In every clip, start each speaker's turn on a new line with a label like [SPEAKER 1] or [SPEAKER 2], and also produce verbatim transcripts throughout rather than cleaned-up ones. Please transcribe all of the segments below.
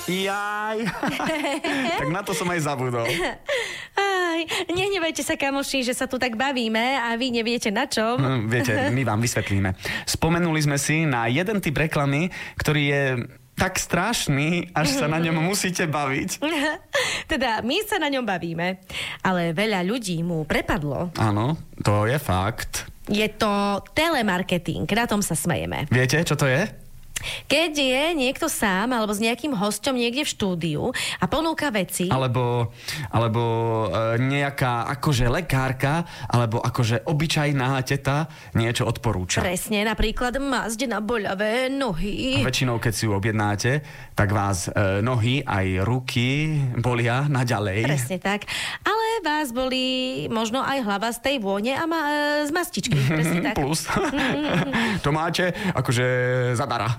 [SPEAKER 1] Jaj. Tak na to som aj zabudol.
[SPEAKER 2] Aj, nehnevajte sa, kamoši, že sa tu tak bavíme a vy neviete na čom.
[SPEAKER 1] Hm, viete, my vám vysvetlíme. Spomenuli sme si na jeden typ reklamy, ktorý je tak strašný, až sa na ňom musíte baviť.
[SPEAKER 2] Teda, my sa na ňom bavíme, ale veľa ľudí mu prepadlo.
[SPEAKER 1] Áno, to je fakt.
[SPEAKER 2] Je to telemarketing, na tom sa smejeme.
[SPEAKER 1] Viete, čo to je?
[SPEAKER 2] Keď je niekto sám alebo s nejakým hosťom niekde v štúdiu a ponúka veci...
[SPEAKER 1] Alebo, alebo e, nejaká akože lekárka, alebo akože obyčajná teta niečo odporúča.
[SPEAKER 2] Presne, napríklad masť na boľavé nohy.
[SPEAKER 1] A väčšinou, keď si ju objednáte, tak vás e, nohy aj ruky bolia naďalej.
[SPEAKER 2] Presne tak. Ale vás bolí možno aj hlava z tej vône a ma, e, z mastičky. Presne tak.
[SPEAKER 1] Plus. To máte akože zadara.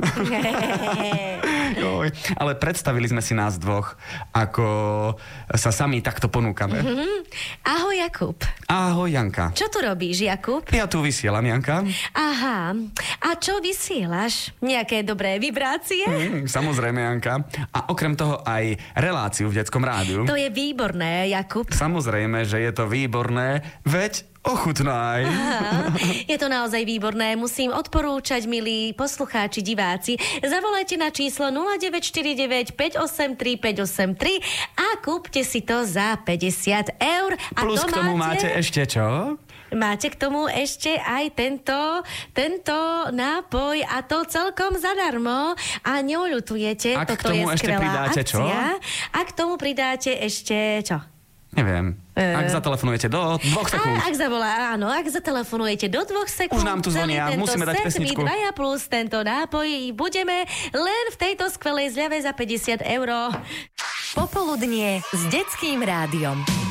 [SPEAKER 1] Joj, ale predstavili sme si nás dvoch, ako sa sami takto ponúkame.
[SPEAKER 2] Mm-hmm. Ahoj, Jakub.
[SPEAKER 1] Ahoj, Janka.
[SPEAKER 2] Čo tu robíš, Jakub?
[SPEAKER 1] Ja tu vysielam, Janka.
[SPEAKER 2] Aha. A čo vysielaš? Nejaké dobré vibrácie?
[SPEAKER 1] Mm, samozrejme, Janka. A okrem toho aj reláciu v detskom rádiu.
[SPEAKER 2] To je výborné, Jakub.
[SPEAKER 1] Samozrejme, že je to výborné, veď ochutnaj.
[SPEAKER 2] Aha, je to naozaj výborné. Musím odporúčať, milí poslucháči, diváci. Zavolajte na číslo nula deväť štyri deväť päť osem tri päť osem tri a kúpte si to za päťdesiat eur. A
[SPEAKER 1] plus
[SPEAKER 2] to
[SPEAKER 1] k tomu
[SPEAKER 2] máte...
[SPEAKER 1] máte ešte čo?
[SPEAKER 2] Máte k tomu ešte aj tento, tento nápoj a to celkom zadarmo a neoľutujete.
[SPEAKER 1] A k
[SPEAKER 2] Toto
[SPEAKER 1] tomu
[SPEAKER 2] je
[SPEAKER 1] ešte
[SPEAKER 2] skvelá
[SPEAKER 1] pridáte čo?
[SPEAKER 2] akcia. A k tomu pridáte ešte čo?
[SPEAKER 1] Neviem.
[SPEAKER 2] E...
[SPEAKER 1] Ak zatelefonujete do dvoch sekúnd.
[SPEAKER 2] A ak zavolá, áno, ak zatelefonujete do dvoch sekúnd.
[SPEAKER 1] Už nám tu zvonia, musíme dať pesničku.
[SPEAKER 2] Dvaja plus tento nápoj budeme len v tejto skvelej zľave za päťdesiat eur.
[SPEAKER 3] Popoludnie s detským rádiom.